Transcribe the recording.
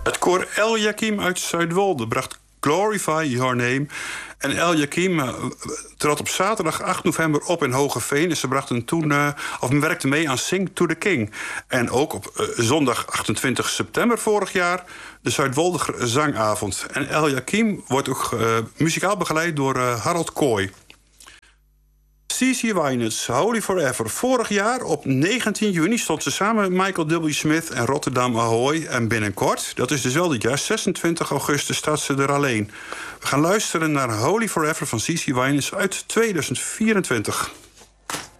Het koor El Yakim uit Zuidwolde bracht Glorify Your Name. En El Yakim trad op zaterdag 8 november op in Hogeveen. En ze brachten werkten mee aan Sing to the King. En ook op zondag 28 september vorig jaar de Zuidwolde Zangavond. En El Yakim wordt ook muzikaal begeleid door Harold Kooi. CeCe Winans, Holy Forever. Vorig jaar op 19 juni stond ze samen met Michael W. Smith en Rotterdam Ahoy. En binnenkort, dat is dus wel dit jaar, 26 augustus, staat ze er alleen. We gaan luisteren naar Holy Forever van CeCe Winans uit 2024.